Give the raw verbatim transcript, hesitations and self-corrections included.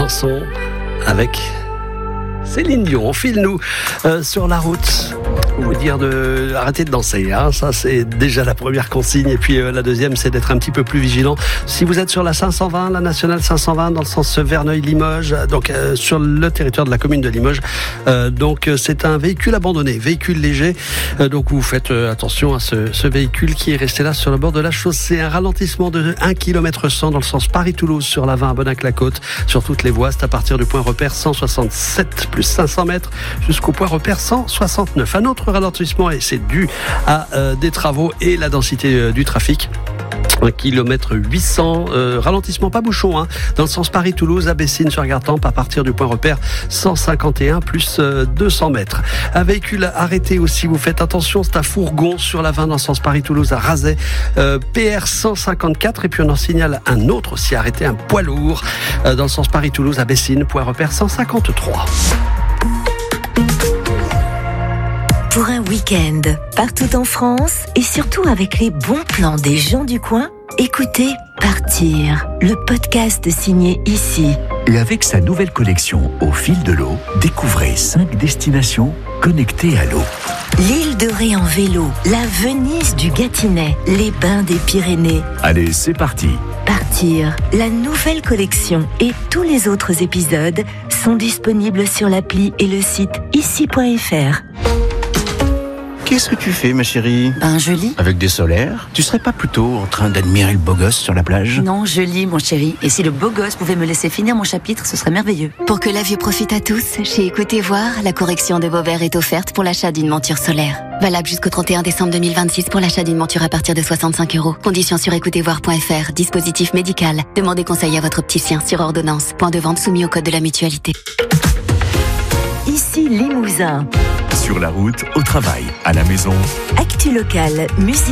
chanson avec Céline Dion. File-nous euh, sur la route. Vous dire de arrêter de danser, hein. Ça c'est déjà la première consigne. Et puis euh, la deuxième, c'est d'être un petit peu plus vigilant. Si vous êtes sur la cinq cent vingt, la nationale cinq cent vingt, dans le sens Verneuil-Limoges, donc euh, sur le territoire de la commune de Limoges, euh, donc euh, c'est un véhicule abandonné, véhicule léger. Euh, donc vous faites euh, attention à ce, ce véhicule qui est resté là sur le bord de la chaussée. Un ralentissement de un kilomètre cent dans le sens Paris-Toulouse sur la vingt à Bonac-la-Côte, sur toutes les voies. C'est à partir du point repère cent soixante-sept plus cinq cents mètres jusqu'au point repère cent soixante-neuf. Un autre ralentissement, et c'est dû à euh, des travaux et la densité euh, du trafic. un kilomètre huit cents, euh, ralentissement pas bouchon, hein, dans le sens Paris-Toulouse, à Bessines sur Gartempe, à partir du point repère cent cinquante et un plus euh, deux cents mètres. Un véhicule arrêté aussi, vous faites attention, c'est un fourgon sur la vingt dans le sens Paris-Toulouse à Razay, euh, P R cent cinquante-quatre, et puis on en signale un autre aussi arrêté, un poids lourd, euh, dans le sens Paris-Toulouse à Bessines, point repère cent cinquante-trois. Pour un week-end, partout en France et surtout avec les bons plans des gens du coin, écoutez Partir, le podcast signé Ici. Et avec sa nouvelle collection Au fil de l'eau, découvrez cinq destinations connectées à l'eau. L'île de Ré en vélo, la Venise du Gâtinais, les bains des Pyrénées. Allez, c'est parti. Partir, la nouvelle collection et tous les autres épisodes sont disponibles sur l'appli et le site ici point f r. Qu'est-ce que tu fais, ma chérie? Ben, je lis. Avec des solaires? Tu serais pas plutôt en train d'admirer le beau gosse sur la plage? Non, je lis, mon chéri. Et si le beau gosse pouvait me laisser finir mon chapitre, ce serait merveilleux. Pour que la vue profite à tous, chez Écoutez Voir, la correction de vos verres est offerte pour l'achat d'une monture solaire. Valable jusqu'au trente et un décembre deux mille vingt-six pour l'achat d'une monture à partir de soixante-cinq euros. Conditions sur écoutez voir point f r. Dispositif médical. Demandez conseil à votre opticien sur ordonnance. Point de vente soumis au code de la mutualité. Ici Limousin. Sur la route, au travail, à la maison. Actu locale, musique.